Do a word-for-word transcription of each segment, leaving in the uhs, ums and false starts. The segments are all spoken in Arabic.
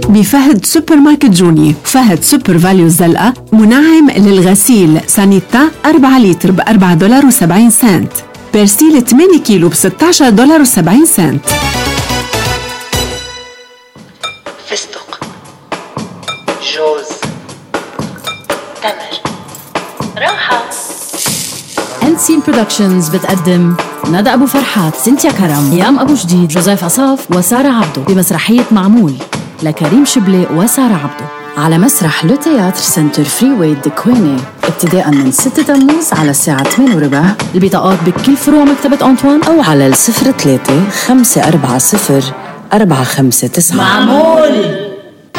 بفهد سوبر ماركت جوني. فهد سوبر فاليو الزلقة منعم للغسيل سانيتا أربعة لتر ب أربعة دولار وسبعين سنت. بيرسيل ثمانية كيلو ب ستة عشر دولار وسبعين سنت. فستق، جوز، تمر، راحة. أنسين برودكشنز بتقدم ندى أبو فرحات، سنتيا كرم، يام أبو جديد، جوزيف أصاف وسارة عبدو بمسرحية معمول لكريم شبلي وسارة عبدو على مسرح لو تياتر سنتر فري واي دكويني ابتداء من ستة تموز على الساعة ثمانية وربع. البطاقات بكل فروع مكتبة أنطوان أو على الصفر ثلاثة خمسة أربعة صفر أربعة خمسة تسعة. معمول.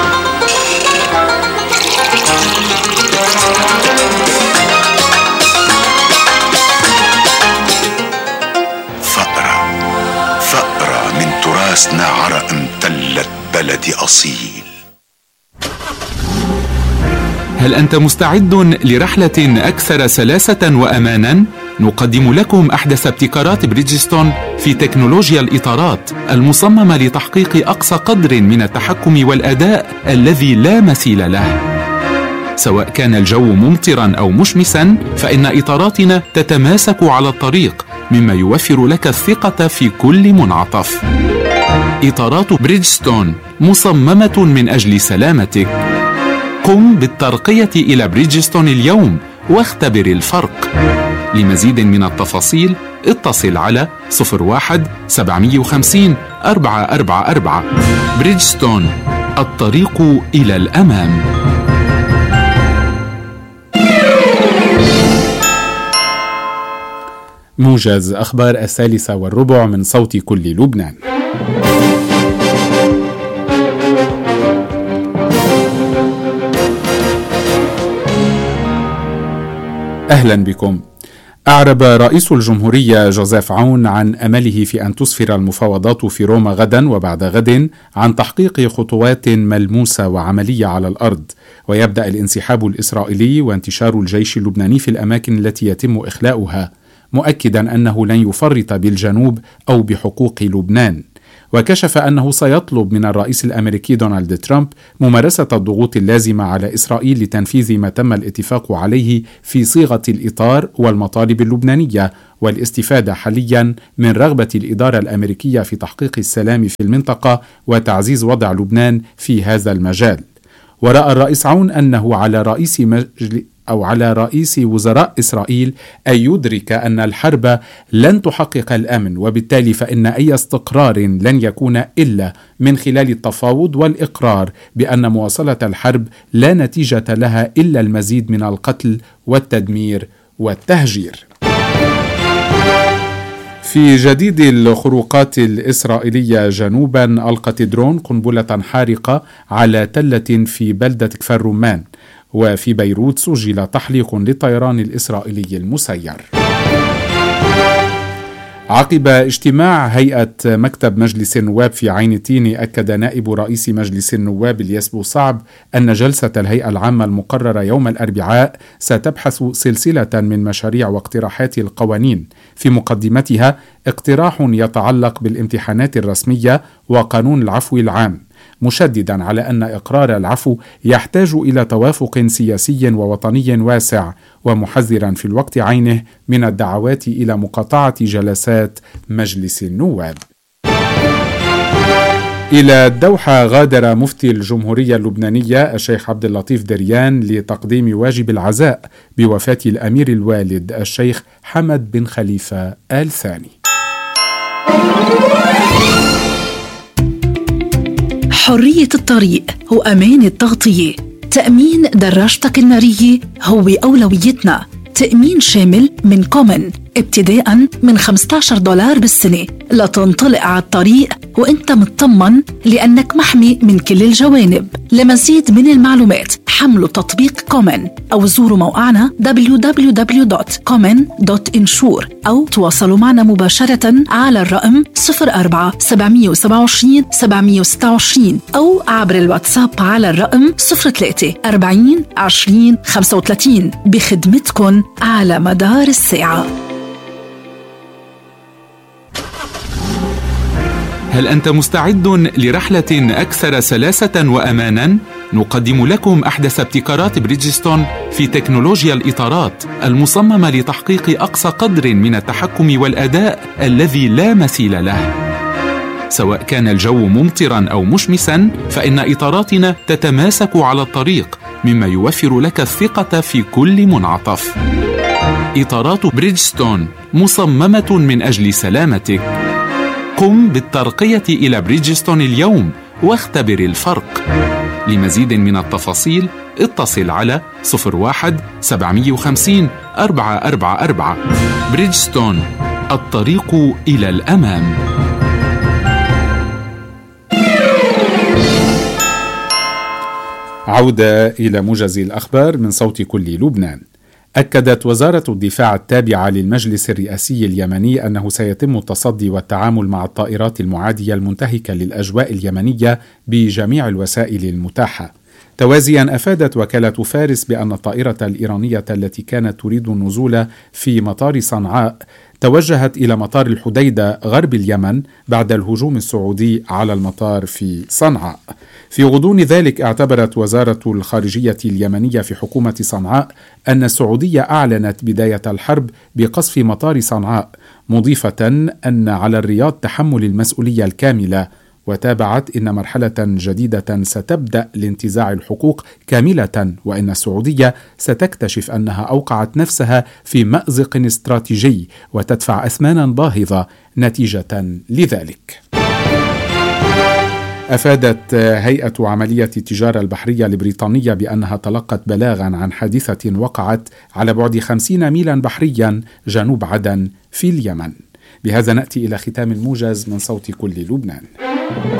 فقرة فقرة من تراثنا عرق امتلت بلدي أصيل. هل أنت مستعد لرحلة أكثر سلاسة وأمانا؟ نقدم لكم أحدث ابتكارات بريدجستون في تكنولوجيا الإطارات المصممة لتحقيق أقصى قدر من التحكم والأداء الذي لا مثيل له. سواء كان الجو ممطرا أو مشمسا فإن إطاراتنا تتماسك على الطريق، مما يوفر لك الثقة في كل منعطف. إطارات بريدجستون مصممة من أجل سلامتك. قم بالترقية إلى بريدجستون اليوم واختبر الفرق. لمزيد من التفاصيل اتصل على صفر واحد سبعمية وخمسين أربعة أربعة أربعة. بريدجستون، الطريق إلى الأمام. موجز أخبار الثالثة والربع من صوت كل لبنان. أهلا بكم. أعرب رئيس الجمهورية جوزيف عون عن أمله في أن تسفر المفاوضات في روما غدا وبعد غد عن تحقيق خطوات ملموسة وعملية على الأرض، ويبدأ الانسحاب الإسرائيلي وانتشار الجيش اللبناني في الأماكن التي يتم إخلاؤها، مؤكدا أنه لن يفرط بالجنوب أو بحقوق لبنان. وكشف أنه سيطلب من الرئيس الأمريكي دونالد ترامب ممارسة الضغوط اللازمة على إسرائيل لتنفيذ ما تم الاتفاق عليه في صيغة الإطار والمطالب اللبنانية، والاستفادة حاليا من رغبة الإدارة الأمريكية في تحقيق السلام في المنطقة وتعزيز وضع لبنان في هذا المجال. ورأى الرئيس عون أنه على رئيس مجلس أو على رئيس وزراء إسرائيل أن يدرك أن الحرب لن تحقق الأمن، وبالتالي فإن أي استقرار لن يكون إلا من خلال التفاوض والإقرار بأن مواصلة الحرب لا نتيجة لها إلا المزيد من القتل والتدمير والتهجير. في جديد الخروقات الإسرائيلية جنوبا، ألقت درون قنبلة حارقة على تلة في بلدة كفر رمان. وفي بيروت سجل تحليق للطيران الإسرائيلي المسير. عقب اجتماع هيئة مكتب مجلس النواب في عين تيني، أكد نائب رئيس مجلس النواب الياس بوصعب أن جلسة الهيئة العامة المقررة يوم الأربعاء ستبحث سلسلة من مشاريع واقتراحات القوانين، في مقدمتها اقتراح يتعلق بالامتحانات الرسمية وقانون العفو العام، مشددا على أن إقرار العفو يحتاج إلى توافق سياسي ووطني واسع، ومحذرا في الوقت عينه من الدعوات إلى مقاطعة جلسات مجلس النواب. إلى الدوحة غادر مفتي الجمهورية اللبنانية الشيخ عبد اللطيف دريان لتقديم واجب العزاء بوفاة الأمير الوالد الشيخ حمد بن خليفة آل ثاني. حرية الطريق هو أمان التغطية. تأمين دراجتك النارية هو أولويتنا. تأمين شامل من كومن ابتداء من خمسة عشر دولار بالسنة لتنطلق على الطريق وانت مطمن لأنك محمي من كل الجوانب. لمزيد من المعلومات حملوا تطبيق كومن أو زوروا موقعنا دبليو دبليو دبليو دوت كومن دوت انشور أو تواصلوا معنا مباشرة على الرقم صفر أربعة سبعمية وسبعة وعشرين سبعمية وستة وعشرين أو عبر الواتساب على الرقم صفر ثلاثة أربعين عشرين خمسة وثلاثين، بخدمتكن على مدار الساعة. هل أنت مستعد لرحلة أكثر سلاسة وأمانا؟ نقدم لكم أحدث ابتكارات بريدجستون في تكنولوجيا الإطارات المصممة لتحقيق أقصى قدر من التحكم والأداء الذي لا مثيل له. سواء كان الجو ممطرا أو مشمسا، فإن إطاراتنا تتماسك على الطريق، مما يوفر لك الثقة في كل منعطف. إطارات بريدجستون مصممة من أجل سلامتك. قم بالترقية إلى بريدجستون اليوم واختبر الفرق. لمزيد من التفاصيل اتصل على صفر واحد سبعمية وخمسين أربعة أربعة أربعة. بريدجستون، الطريق إلى الأمام. عودة إلى موجز الأخبار من صوت كل لبنان. أكدت وزارة الدفاع التابعة للمجلس الرئاسي اليمني أنه سيتم التصدي والتعامل مع الطائرات المعادية المنتهكة للأجواء اليمنية بجميع الوسائل المتاحة. توازيا أفادت وكالة فارس بأن الطائرة الإيرانية التي كانت تريد النزول في مطار صنعاء توجهت إلى مطار الحديدة غرب اليمن بعد الهجوم السعودي على المطار في صنعاء. في غضون ذلك، اعتبرت وزارة الخارجية اليمنية في حكومة صنعاء أن السعودية أعلنت بداية الحرب بقصف مطار صنعاء، مضيفة أن على الرياض تحمل المسؤولية الكاملة. وتابعت إن مرحلة جديدة ستبدأ لانتزاع الحقوق كاملة، وإن السعودية ستكتشف أنها أوقعت نفسها في مأزق استراتيجي وتدفع أثمانا باهظة نتيجة لذلك. أفادت هيئة عملية التجارة البحرية البريطانية بأنها تلقت بلاغا عن حادثة وقعت على بعد خمسين ميلا بحريا جنوب عدن في اليمن. بهذا نأتي إلى ختام الموجز من صوت كل لبنان.